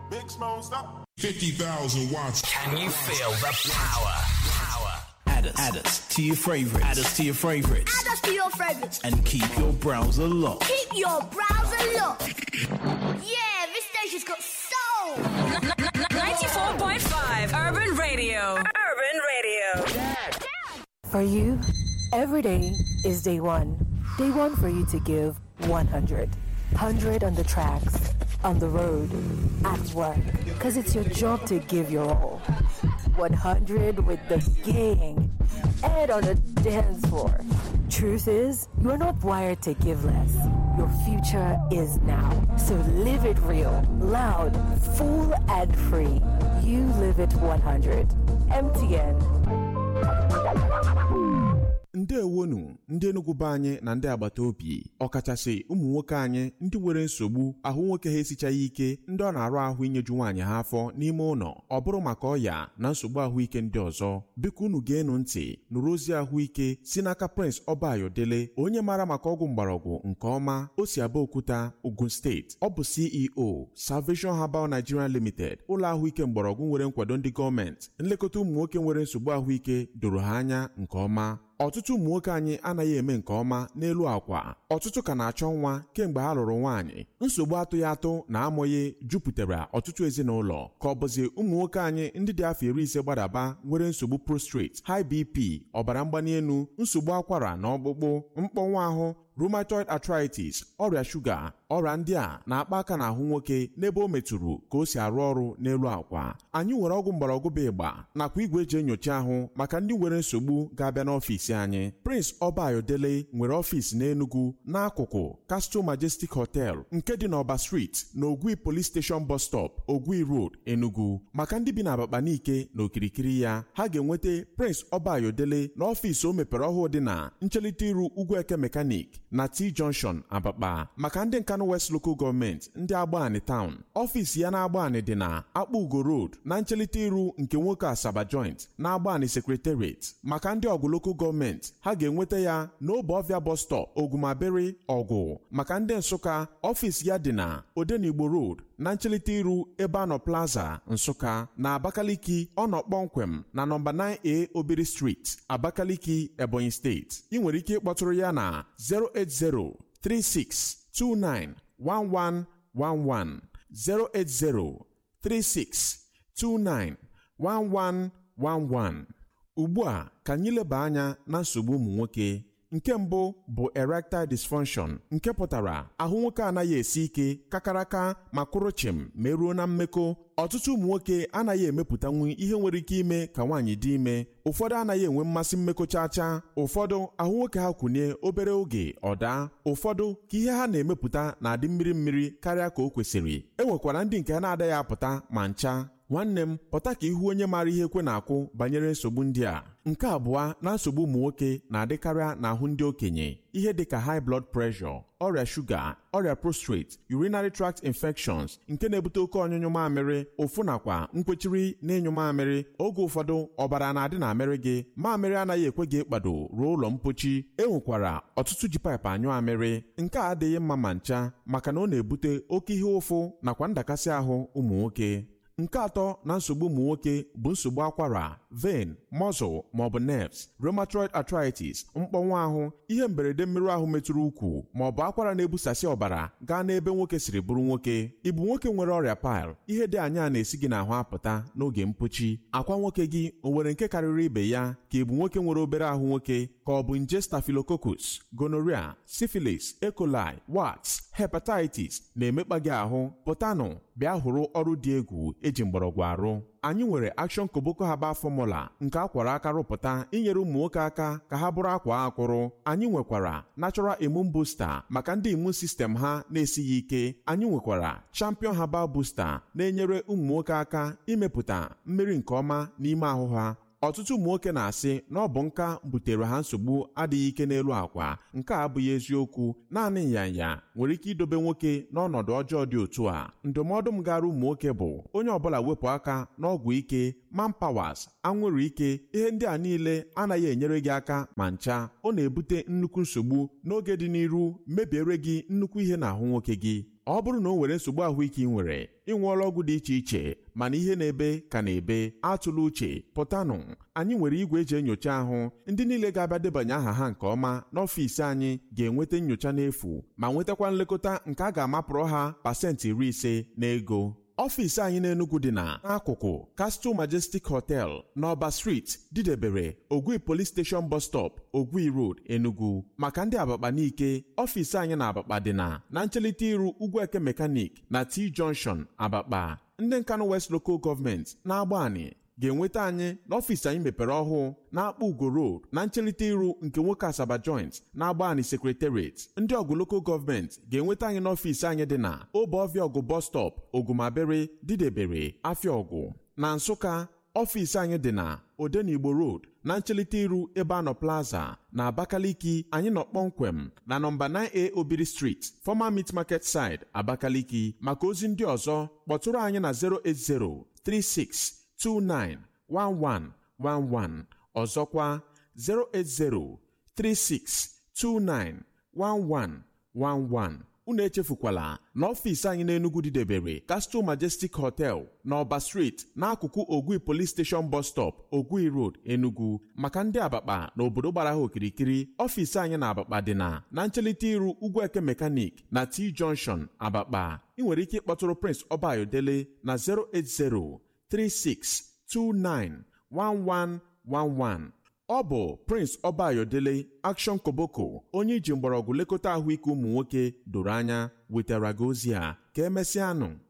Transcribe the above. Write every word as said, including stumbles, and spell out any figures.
Big Smoke, stop. fifty thousand watts. Can you feel the power? Power. Add us, add us to your favorites. Add us to your favorites. Add us to your favorites. And keep your browser locked. Keep your browser locked. Yeah, this station's got soul. ninety-four point five Urban Radio. Urban Radio. For you, every day is day one. Day one for you to give one hundred. one hundred on the tracks, on the road, at work. Because it's your job to give your all. one hundred with the gang and on the dance floor. Truth is, you're not wired to give less. Your future is now. So live it real, loud, full and free. You live it one hundred. M T N. Ndewonu, ndị Enugu be anyị na ndị agbata obi, ọkachasị ụmụ nwoke anyị ndị nwere nsogbu ahụ nwoke ha esichaghị ike, ndị ọ na-arụ ahụ inyeju nwaanyị ha afọ n'ime ụlọ, ọ bụrụ maka ọya na nsogbu ahụike ndị ọzọ. Biko unu ga-enu ntị nụrụ ozi ahụike si n'aka Prince Obayodele, onye mara maka ọgwụ mgbọrọgwụ nke ọma, o si Abeokuta, Ogun State. Ọ bụ C E O Salvation Herbal Nigeria Limited, ụlọ ahụike mgbọrọgwụ nwere nkwado ndị gọọmenti. Nlekọta ụmụ nwoke nwere nsogbu ahụike doro ha anya nke ọma. Ọtụtụ ụmụ nwoke anyị anaghị eme nke ọma n'elu akwa. Ọtụtụ ka na-achọ nwa kemgbe ha lụrụ nwaanyị. Nsogbu atụghị atụ na amụghị jupụtara ọtụtụ ezinụlọ. Ka ọ bụzi ụmụ nwoke anyị ndị dị afọ iri ise gbadaba nwere nsogbu prostrate, high B P, ọbara mgbali elu, nsogbu akwara na ọkpụkpụ, mkpọnwụ ahụ, rheumatoid arthritis, ọrịa shuga. Ọrịa ndị a na-akpa aka n'ahụ nwoke n'ebe o metụrụ ka o si arụ ọrụ n'elu akwa. Anyị nwere ọgwụ mgbọrọgwụ bụ ịgba nakwa igwe eji enyocha ahụ maka ndị nwere nsogbu ga-abịa n'ọfịs anyị. Prince Obayodele nwere ọfịs n'Enugu n'akụkụ Castle Majestic Hotel nke dị n'Ọba Street na Ogui Police Station Bus Stop, Ogui Road, Enugu. Maka ndị bi na Abakaliki na okirikiri ya, ha ga-enweta Prince Obayodele n'ọfịs o mepere ọhụụ dị na nchelite iru Ugwueke Mechanic na T Junction, Abakpa. Maka ndị Nkanu West Local Government ndị Agbani Town, ọfịs ya na Agbani dị na Akpa Ugo Road na nchelite iru nke nwoke Asaba Joint na Agbani Secretariat. Maka ndị Ọgụ Local Government, ha ga-enweta ya n'Obovia Bus Stop, Ogumabere, Ọgụ. Maka ndị Nsụka, ọfịs ya dị na Odenigbo Road na nchelite iru Ebano Plaza, Nsụka. Na Abakaliki, ọ nọ kpọmkwem na nọmba nine A Obiri Street, Abakaliki, Ebonyi State. Ị nwere ike ịkpọtụrụ ya na zero eight zero three six two nine one one one one, zero eight zero three six two nine one one one one. Ugbu a ka anyị leba anya na nsogbu ụmụ nwoke. Nke mbụ bụ erectile dysfunction, nke pụtara ahụ nwoke anaghị esi ike, kakaraka ma kwụrụ chịm meruo na mmekọ. Ọtụtụ ụmụ nwoke anaghị emepụtanwu ihe nwere ike ime ka nwaanyị dị ime. Ụfọdụ anaghị enwe mmasị mmekọ chacha. Ụfọdụ ahụ nwoke ha kwụnye obere oge ọ daa. Ụfọdụ ka ihe ha na-emepụta na-adị mmiri mmiri karịa ka o kwesịrị. E nwekwara ndị nke ha na-adaghị apụta ma ncha. Nwanne m, pụta ka ihu onye maara ihe kwe na-akwụ banyere nsogbu ndị a. Nke abụọ na nsogbu ụmụ nwoke na-adịkarịa n'ahụ ndị okenye. Ihe dịka high blood pressure, ọrịa shuga, ọrịa prostate, urinary tract infections nke na-ebute oke ọnyụnyụ mamịrị, ụfụ nakwa nkwechiri n'ịnyụ mamịrị. Oge ụfọdụ ọbara na-adị na amịrị gị, mamịrị anaghị ekwe gị ịkpado ruo ụlọ mpochi. E nwekwara ọtụtụ ji paịpụ anyụ amịrị. Nke a adịghị mma ma ncha maka na ọ na-ebute oke ihe ụfụ nakwa ndakasị ahụ ụmụ nwoke. Nke atọ na nsogbu ụmụ nwoke bụ nsogbu akwara, vein, muscle maọbụ nerves, rheumatoid arthritis, mkpọnwụ ahụ, ihe mberede mmerụ ahụ metụrụ ukwu maọbụ akwara na-ebusasị ọbara gaa n'ebe nwoke siri bụrụ nwoke. Ịbụ nwoke nwere ọrịa pile, ihe dị anya na-esi gị n'ahụ apụta n'oge mpochi. Akwa nwoke gị o nwere nke karịrị ibe ya? Ka ịbụ nwoke nwere obere ahụ nwoke, ka ọ bụ nje staphylococcus, gonorrhea, syphilis, E. coli, warts, hepatitis na-emekpa gị ahụ? Pụtanụ bịa hụrụ ọrụ dị egwu eji mgbọrọgwụ arụ. Anyị nwere Action Koboko Herbal Formula nke akwara aka rụpụta inyere ụmụ nwoke aka ka ha bụrụ akwa akwụrụ. Anyị nwekwara Natural Immune Booster maka ndị immune system ha na-esighị ike. Anyị nwekwara Champion Herbal Booster na-enyere ụmụ nwoke aka imepụta mmiri nke ọma n'ime ahụ ha. Ọtụtụ ụmụ nwoke na-asị na ọ bụ nka butere ha nsogbu adịghị ike n'elu akwa. Nke a abụghị eziokwu. Naanị nyanya nwere ike idobe nwoke n'ọnọdụ ọjọọ dị otu a. Ndụmọdụ m gara ụmụ nwoke bụ onye ọbụla wepụ aka n'ọgwụ ike, manpowers, anwụrụ ike. Ihe ndị a niile anaghị enyere gị aka ma ncha. Ọ na-ebute nnukwu nsogbu n'oge dị n'iru, mebiere gị nnukwu ihe n'ahụ nwoke gị. ọ bụrụ na o nwere nsogbu ahụike ị nwere ịnwụọla ọgwụ dị iche iche mana ihe na-ebe ka na-ebe atụla uche pụtanụ anyị nwere igwe eji enyocha ahụ ndị niile ga-abịa debanye aha ha nke ọma n'ọfịs anyị ga-enweta nyocha n'efu ma nwetakwa nlekọta nke a ga-amapụrụ ha pasentị iri ise n'ego. Ọfịs anyị n'Enugu dị na n'akụkụ Castle Majestic Hotel n'Ọba Street Didebere Ogui Police Station Bus Stop Ogui Road Enugu. Maka ndị Abakpa n'ike ọfịs anyị na Abakpa dị na na nchelite iru Ugwueke Mechanic na T Junction Abakpa. Ndị Nkanu West Local Government na-Agbani ga-enweta anyị n'ọfịs anyị mepere ọhụụ na-akpọ Ugo Road na nchelite iru nke nwoke Asaba Joint na-Agbani Secretariat. Ndị Ọgụ Local Government ga-enweta anyị n'ọfịs anyị dị na Obeọfịa Ọgụ Bus Stop Ogumabere Didebere Afịaọgụ. Na Nsụka ọfịs anyị dị na Odenigbo Road na nchelite iru Ebeano Plaza na Abakaliki. Anyị nọ kpọmkwem na nọmba nine A Obiri Street Former Meat Market Side Abakaliki. Maka ozi ndị ọzọ kpọtụrụ anyị na zero eight zero three six two nine one one one one. Ọzọkwa zero eight zero three six two nine one one one one. Unu echefukwala na ọfịs anyị n'Enugu Didebere Castle Majestic Hotel n'Ọba Street n'akụkụ Ogui Police Station Bus Stop Ogui Road Enugu. Maka ndị Abakpa na obodo gbara ha okirikiri ọfịs anyị na Abakpa dị na na nchelite iru Ugwueke Mechanic na T Junction Abakpa. Ị nwere ike ịkpọtụrụ Prince Obayodele na zero eight zero three six two nine one one one one. Ọ bụ Prince Obayodele Action Koboko onye iji mgbọrọgwụ lekọta ahụike ụmụ nwoke doro anya wetara gị ozi a ka emesịanụ.